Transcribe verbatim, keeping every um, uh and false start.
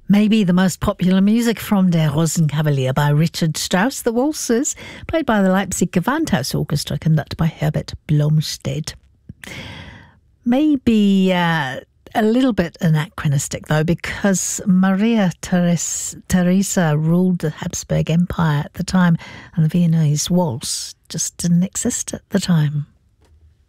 Maybe the most popular music from Der Rosenkavalier by Richard Strauss, the waltzes, played by the Leipzig Gewandhaus Orchestra, conducted by Herbert Blomstedt. Maybe uh, a little bit anachronistic, though, because Maria Teres- Theresa ruled the Habsburg Empire at the time, and the Viennese waltz just didn't exist at the time.